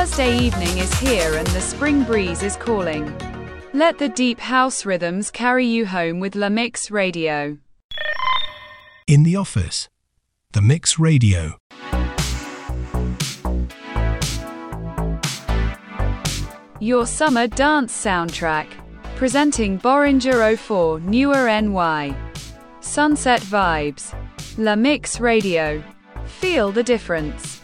Thursday evening is here and the spring breeze is calling. Let the deep house rhythms carry you home with La Mix Radio. In the office, The Mix Radio. Your summer dance soundtrack. Presenting Boringer 04 Newer NY. Sunset Vibes. La Mix Radio. Feel the difference.